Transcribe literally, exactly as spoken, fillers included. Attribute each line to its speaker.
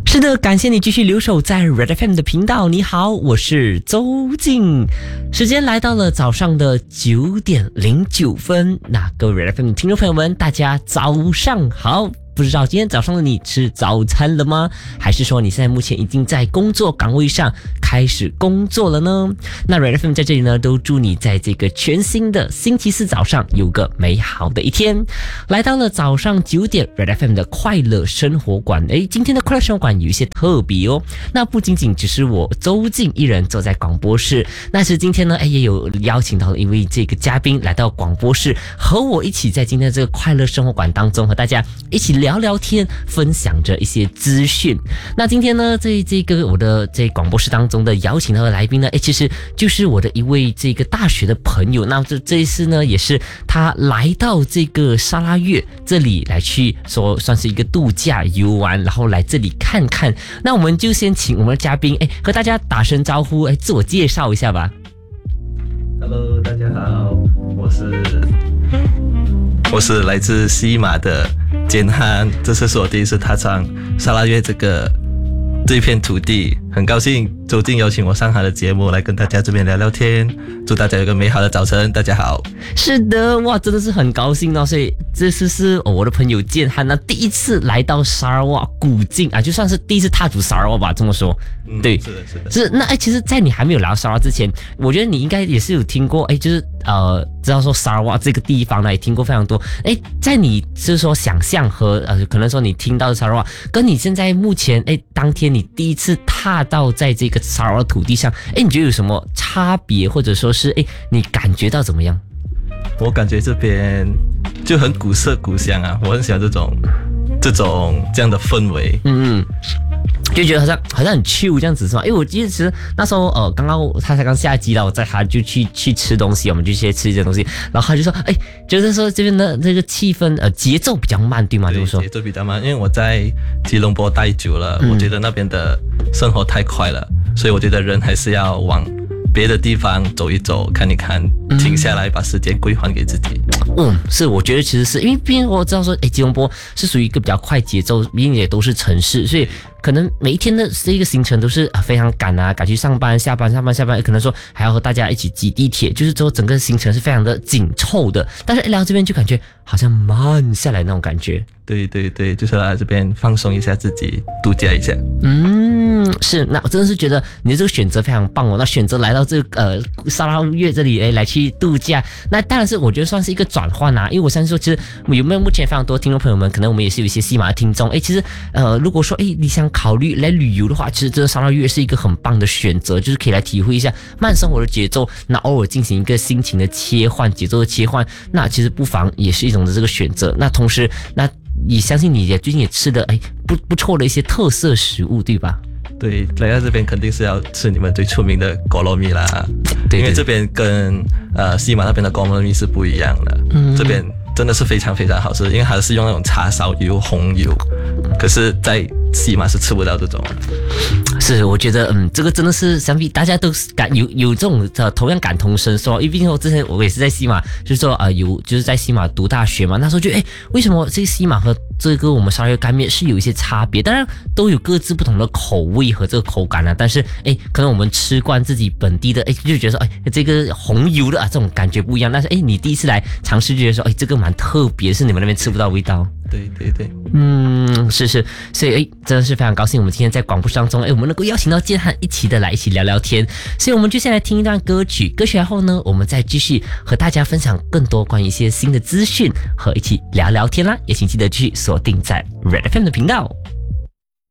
Speaker 1: 是的，感谢你继续留守在 Red F M 的频道。你好，我是周静。时间来到了早上的九点零九分，那各位 Red F M 的听众朋友们，大家早上好。不知道今天早上的你吃早餐了吗？还是说你现在目前已经在工作岗位上开始工作了呢？那 Red F M 在这里呢，都祝你在这个全新的星期四早上有个美好的一天。来到了早上九点 Red F M 的快乐生活馆，诶，今天的快乐生活馆有一些特别哦。那不仅仅只是我周静一人坐在广播室，那是今天呢，诶，也有邀请到了一位这个嘉宾来到广播室，和我一起在今天这个快乐生活馆当中和大家一起聊聊聊天，分享着一些资讯。那今天呢，在这个我的在广播室当中的邀请到的来宾呢，诶，其实就是我的一位这个大学的朋友。那这这一次呢，也是他来到这个沙拉越这里来去说算是一个度假游玩，然后来这里看看。那我们就先请我们的嘉宾，诶，和大家打声招呼，诶，自我介绍一下吧。
Speaker 2: Hello， 大家好，我是我是来自西马的坚汉，这次是我第一次踏上沙拉越这个这片土地，很高兴周静邀请我上他的节目来跟大家这边聊聊天，祝大家有个美好的早晨。大家好。
Speaker 1: 是的，哇，真的是很高兴哦。所以这次是、哦、我的朋友建汉，那第一次来到沙拉瓦古晋啊，就算是第一次踏足沙拉瓦吧，这么说。
Speaker 2: 嗯，
Speaker 1: 对，
Speaker 2: 是的，是的。
Speaker 1: 是那哎，其实，在你还没有来到沙拉瓦之前，我觉得你应该也是有听过，哎，就是呃，知道说沙拉瓦这个地方呢，也听过非常多。哎，在你就是说想象和呃，可能说你听到的沙拉瓦，跟你现在目前哎，当天你第一次踏到在这个沙拉瓦土地上，哎，你觉得有什么差别，或者说是哎，你感觉到怎么样？
Speaker 2: 我感觉这边就很古色古香啊，我很喜欢这种这种这样的氛围。
Speaker 1: 嗯嗯。就觉得好像好像很 chill 这样子是吗？因为我记得其实那时候呃，刚刚他才刚下机了，我在他就去去吃东西，我们就去吃一些东西，然后他就说，哎，就是说这边的这个气氛呃节奏比较慢，对吗？
Speaker 2: 对，
Speaker 1: 就是说
Speaker 2: 节奏比较慢，因为我在吉隆坡待久了，嗯、我觉得那边的生活太快了，所以我觉得人还是要往别的地方走一走，看一看，停下来把时间归还给自己。
Speaker 1: 嗯，是，我觉得其实是因为毕竟我知道说，哎，吉隆坡是属于一个比较快节奏，并且都是城市，所以可能每一天的这个行程都是非常赶啊，赶去上班、下班、上班、下班，可能说还要和大家一起挤地铁，就是说整个行程是非常的紧凑的。但是来到这边就感觉好像慢下来那种感觉。
Speaker 2: 对对对，就是来这边放松一下自己，度假一下。
Speaker 1: 嗯，是，那我真的是觉得你的这个选择非常棒哦。那选择来到这个呃沙拉越这里，哎，来去度假，那当然是我觉得算是一个转换啊。因为我相信说，其实有没有目前非常多听众朋友们，可能我们也是有一些西马的听众，哎，其实呃，如果说哎你想考虑来旅游的话，其实这个沙拉越是一个很棒的选择，就是可以来体会一下慢生活的节奏，那偶尔进行一个心情的切换，节奏的切换，那其实不妨也是一种的这个选择。那同时，那也相信你也最近也吃的哎不不错的一些特色食物，对吧？
Speaker 2: 对，来到这边肯定是要吃你们最出名的锅罗米啦，
Speaker 1: 对对，
Speaker 2: 因为这边跟呃西马那边的锅罗米是不一样的，嗯，这边真的是非常非常好吃，因为它是用那种叉烧油、红油，可是在西马是吃不到这种。
Speaker 1: 是，我觉得嗯，这个真的是相比大家都感有有这种呃同样感同身受，因为毕竟我之前我也是在西马，就是说啊、呃、有就是在西马读大学嘛，那时候就哎为什么这个西马和这个我们沙拉越干面是有一些差别，当然都有各自不同的口味和这个口感啊，但是哎可能我们吃惯自己本地的哎就觉得说哎这个红油的啊这种感觉不一样，但是哎你第一次来尝试就觉得说哎这个蛮特别，是你们那边吃不到味道。
Speaker 2: 对对对，
Speaker 1: 嗯，是是，所以诶，真的是非常高兴，我们今天在广播当中，诶，我们能够邀请到建汉一起的来一起聊聊天，所以我们就先来听一段歌曲，歌曲后呢，我们再继续和大家分享更多关于一些新的资讯和一起聊聊天啦，也请记得继续锁定在 Red F M 的频道。